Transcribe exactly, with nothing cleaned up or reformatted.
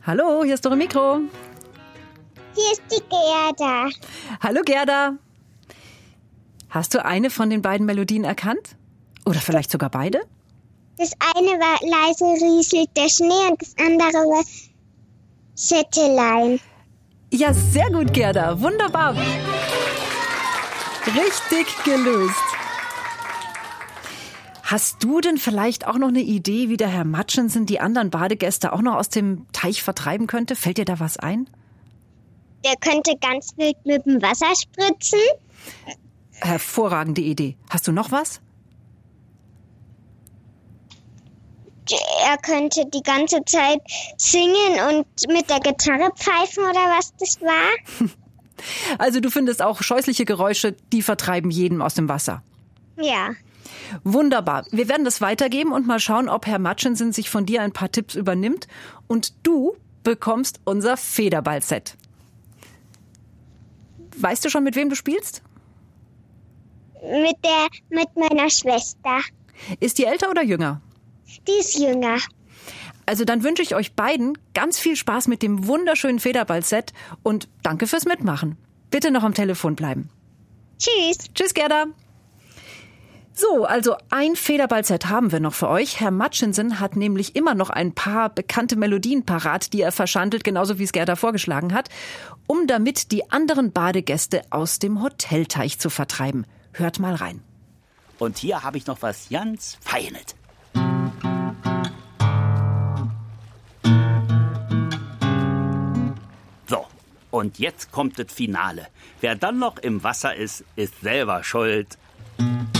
Hallo, hier ist Dore Mikro. Hier ist die Gerda. Hallo Gerda. Hast du eine von den beiden Melodien erkannt? Oder vielleicht sogar beide? Das eine war leise rieselt der Schnee und das andere war Schättelein. Ja, sehr gut, Gerda. Wunderbar. Richtig gelöst. Hast du denn vielleicht auch noch eine Idee, wie der Herr Matschensen die anderen Badegäste auch noch aus dem Teich vertreiben könnte? Fällt dir da was ein? Der könnte ganz wild mit dem Wasser spritzen. Hervorragende Idee. Hast du noch was? Er könnte die ganze Zeit singen und mit der Gitarre pfeifen oder was das war. Also du findest auch scheußliche Geräusche, die vertreiben jeden aus dem Wasser. Ja. Wunderbar. Wir werden das weitergeben und mal schauen, ob Herr Matschensen sich von dir ein paar Tipps übernimmt. Und du bekommst unser Federball-Set. Weißt du schon, mit wem du spielst? Mit der, mit meiner Schwester. Ist die älter oder jünger? Die ist jünger. Also dann wünsche ich euch beiden ganz viel Spaß mit dem wunderschönen Federball-Set und danke fürs Mitmachen. Bitte noch am Telefon bleiben. Tschüss. Tschüss, Gerda. So, also ein Federball-Set haben wir noch für euch. Herr Matschensen hat nämlich immer noch ein paar bekannte Melodien parat, die er verschandelt, genauso wie es Gerda vorgeschlagen hat, um damit die anderen Badegäste aus dem Hotelteich zu vertreiben. Hört mal rein. Und hier habe ich noch was ganz Feines. Und jetzt kommt das Finale. Wer dann noch im Wasser ist, ist selber schuld.